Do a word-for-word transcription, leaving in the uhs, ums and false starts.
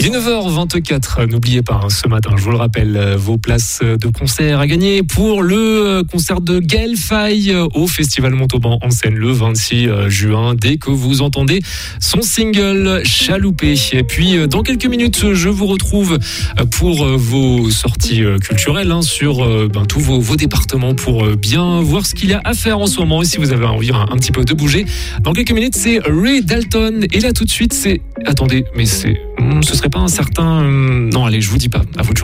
Il est neuf heures vingt-quatre, n'oubliez pas, hein, ce matin, je vous le rappelle, vos places de concert à gagner pour le concert de Gaël Faye au Festival Montauban en scène le vingt-six juin, dès que vous entendez son single Chaloupé. Et puis, dans quelques minutes, je vous retrouve pour vos sorties culturelles hein, sur ben, tous vos, vos départements pour bien voir ce qu'il y a à faire en ce moment et si vous avez envie un, un petit peu de bouger. Dans quelques minutes, c'est Ray Dalton et là tout de suite, c'est... Attendez, mais c'est... Ce serait pas un certain... Non, allez, je vous dis pas. À vous de jouer.